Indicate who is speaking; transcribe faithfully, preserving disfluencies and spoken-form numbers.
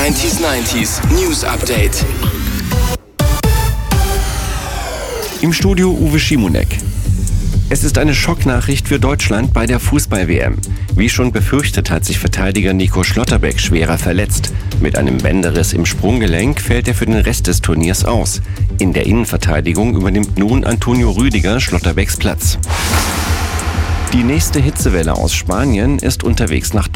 Speaker 1: neunzig neunzig News Update.
Speaker 2: Im Studio Uwe Schimonek. Es ist eine Schocknachricht für Deutschland bei der Fußball-W M. Wie schon befürchtet, hat sich Verteidiger Nico Schlotterbeck schwerer verletzt. Mit einem Bänderriss im Sprunggelenk fällt er für den Rest des Turniers aus. In der Innenverteidigung übernimmt nun Antonio Rüdiger Schlotterbecks Platz. Die nächste Hitzewelle aus Spanien ist unterwegs nach